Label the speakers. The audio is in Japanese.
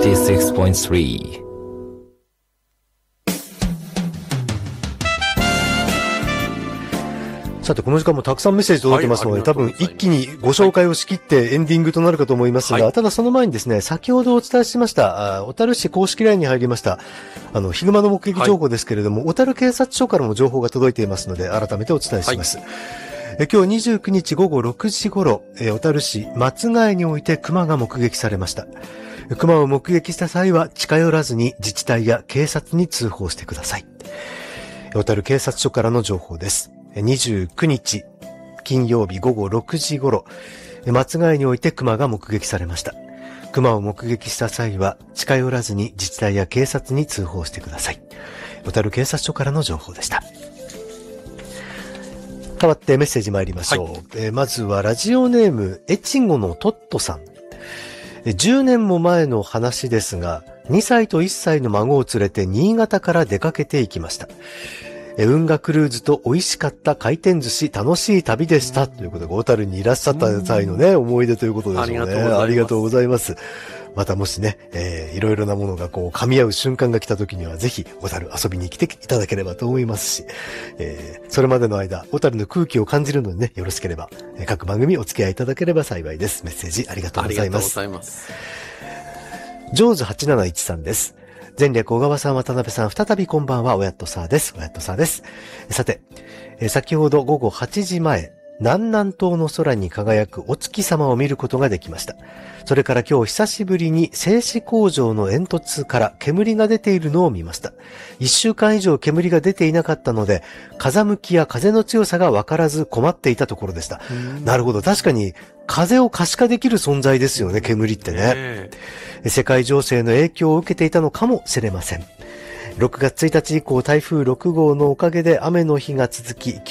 Speaker 1: 86.3
Speaker 2: さて、この時間もたくさんメッセージ届いてますので、多分一気にご紹介をしきってエンディングとなるかと思いますが、ただその前にですね、先ほどお伝えしました、小樽市公式 LINE に入りました、ヒグマの目撃情報ですけれども、小樽警察署からも情報が届いていますので、改めてお伝えします。今日29日午後6時頃、小樽市松ヶ江において熊が目撃されました。熊を目撃した際は近寄らずに自治体や警察に通報してください。小樽警察署からの情報です。29日金曜日午後6時頃、松ヶ江において熊が目撃されました。熊を目撃した際は近寄らずに自治体や警察に通報してください。小樽警察署からの情報でした。代わってメッセージ参りましょう。まずはラジオネーム越後のトットさん。10年も前の話ですが、2歳と1歳の孫を連れて新潟から出かけていきました。運河クルーズと美味しかった回転寿司、楽しい旅でしたということで、小樽にいらっしゃった際のね、思い出ということでしょうね。ありがとうございます。またもしね、いろいろなものがこう噛み合う瞬間が来た時にはぜひ小樽遊びに来ていただければと思いますし、それまでの間小樽の空気を感じるのでね、よろしければ、各番組お付き合いいただければ幸いです。メッセージありがとうございます。ジョーズ871です。前略小川さん、渡辺さん、再びこんばんは、おやっとさーです。おやっとさーです。さて、先ほど午後8時前、南南東の空に輝くお月様を見ることができました。それから今日久しぶりに製紙工場の煙突から煙が出ているのを見ました。1週間以上煙が出ていなかったので、風向きや風の強さがわからず困っていたところでした。なるほど。確かに風を可視化できる存在ですよね、煙ってね。世界情勢の影響を受けていたのかもしれません。6月1日以降、台風6号のおかげで雨の日が続き、